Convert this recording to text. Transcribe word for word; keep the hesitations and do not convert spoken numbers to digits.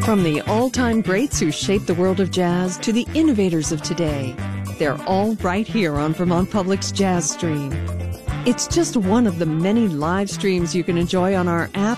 From the all-time greats who shaped the world of jazz to the innovators of today, they're all right here on Vermont Public's Jazz Stream. It's just one of the many live streams you can enjoy on our app